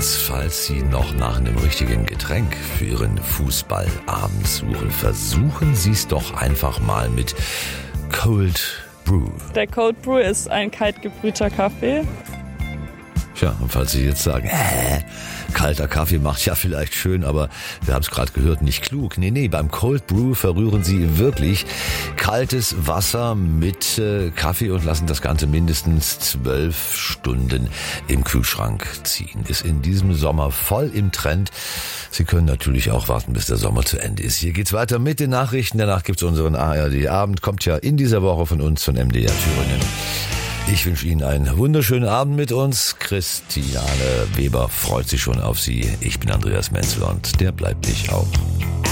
übrigens, falls Sie noch nach einem richtigen Getränk für Ihren Fußballabend suchen, versuchen Sie es doch einfach mal mit Cold Brew. Der Cold Brew ist ein kalt gebrühter Kaffee. Tja, und falls Sie jetzt sagen, kalter Kaffee macht ja vielleicht schön, aber wir haben es gerade gehört, nicht klug. Nee, beim Cold Brew verrühren Sie wirklich kaltes Wasser mit Kaffee und lassen das Ganze mindestens 12 Stunden im Kühlschrank ziehen. Ist in diesem Sommer voll im Trend. Sie können natürlich auch warten, bis der Sommer zu Ende ist. Hier geht's weiter mit den Nachrichten. Danach gibt's unseren ARD-Abend. Kommt ja in dieser Woche von uns von MDR Thüringen. Ich wünsche Ihnen einen wunderschönen Abend mit uns. Christiane Weber freut sich schon auf Sie. Ich bin Andreas Menzel und der bleibt dich auch.